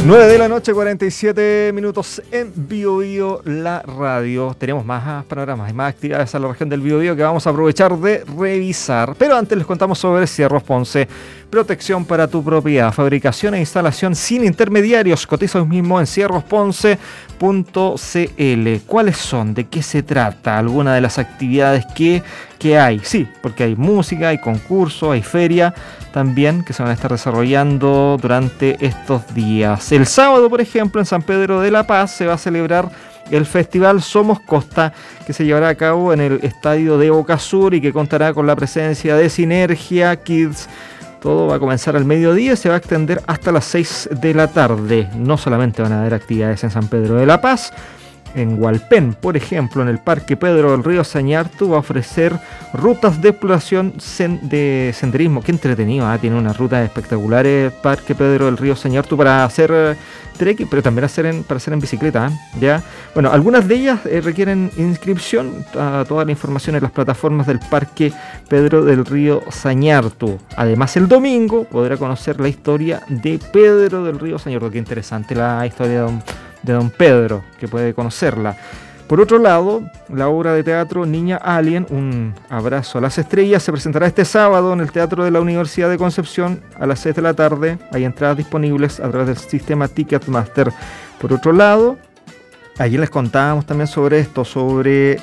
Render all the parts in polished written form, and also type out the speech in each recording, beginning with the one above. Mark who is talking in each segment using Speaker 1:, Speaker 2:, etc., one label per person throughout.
Speaker 1: 9 de la noche, 47 minutos en Biobío, la radio. Tenemos más panoramas y más actividades en la región del Biobío que vamos a aprovechar de revisar. Pero antes les contamos sobre Cierros Ponce. Protección para tu propiedad, fabricación e instalación sin intermediarios. Cotiza hoy mismo en cierrosponce.cl. ¿Cuáles son? ¿De qué se trata? ¿Alguna de las actividades que hay? Sí, porque hay música, hay concurso, hay feria también que se van a estar desarrollando durante estos días. El sábado, por ejemplo, en San Pedro de la Paz se va a celebrar el Festival Somos Costa, que se llevará a cabo en el estadio de Boca Sur y que contará con la presencia de Sinergia Kids. Todo va a comenzar al mediodía y se va a extender hasta las 6 de la tarde. No solamente van a haber actividades en San Pedro de la Paz. En Hualpén, por ejemplo, en el Parque Pedro del Río Sañartu va a ofrecer rutas de exploración de senderismo. Qué entretenido, tiene unas rutas espectaculares Parque Pedro del Río Sañartu para hacer trekking, pero también para hacer en bicicleta, ¿ya? Bueno, algunas de ellas requieren inscripción. Toda la información en las plataformas del Parque Pedro del Río Sañartu. Además, el domingo podrá conocer la historia de Pedro del Río Sañartu. Qué interesante la historia de Don Pedro, que puede conocerla. Por otro lado, la obra de teatro Niña Alien, un abrazo a las estrellas, se presentará este sábado en el Teatro de la Universidad de Concepción a las 6 de la tarde. Hay entradas disponibles a través del sistema Ticketmaster. Por otro lado, ayer les contábamos también sobre esto, sobre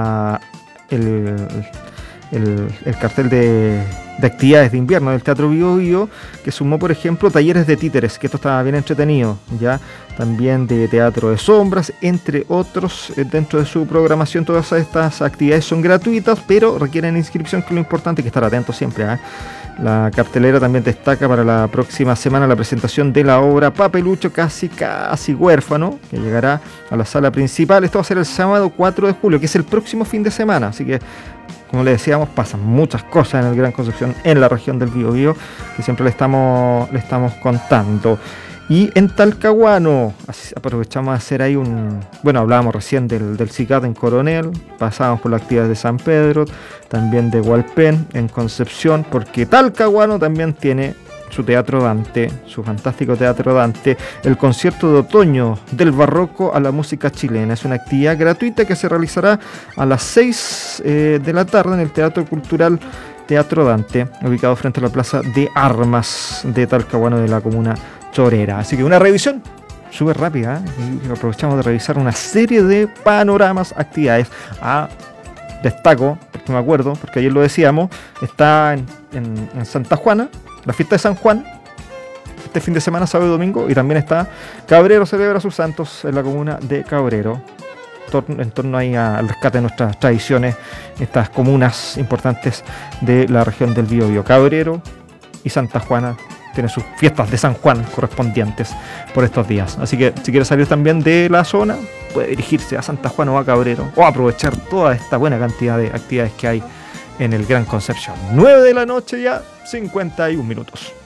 Speaker 1: el cartel de actividades de invierno del Teatro Biobío, que sumó, por ejemplo, talleres de títeres, que esto estaba bien entretenido, ya también de teatro de sombras, entre otros. Dentro de su programación todas estas actividades son gratuitas, pero requieren inscripción, que es lo importante, que estar atentos siempre. La cartelera también destaca para la próxima semana la presentación de la obra Papelucho casi huérfano, que llegará a la sala principal. Esto va a ser el sábado 4 de julio, que es el próximo fin de semana, así que, como le decíamos, pasan muchas cosas en el Gran Concepción, en la región del Biobío, que siempre le estamos contando. Y en Talcahuano, aprovechamos de hacer ahí hablábamos recién del CICAT en Coronel, pasamos por las actividades de San Pedro, también de Hualpén en Concepción, porque Talcahuano también tiene su Teatro Dante, su fantástico Teatro Dante, el concierto de otoño del barroco a la música chilena. Es una actividad gratuita que se realizará a las 6 de la tarde en el Teatro Cultural Teatro Dante, ubicado frente a la Plaza de Armas de Talcahuano, de la comuna Chorera. Así que una revisión súper rápida, y aprovechamos de revisar una serie de panoramas, actividades. Destaco, porque me acuerdo, porque ayer lo decíamos, está en Santa Juana, la fiesta de San Juan, este fin de semana, sábado y domingo, y también está Cabrero celebra sus santos en la comuna de Cabrero, en torno ahí al rescate de nuestras tradiciones, estas comunas importantes de la región del Biobío. Cabrero y Santa Juana tiene sus fiestas de San Juan correspondientes por estos días. Así que si quiere salir también de la zona, puede dirigirse a Santa Juana o a Cabrero, o aprovechar toda esta buena cantidad de actividades que hay en el Gran Concepción. 9 de la noche ya, 51 minutos.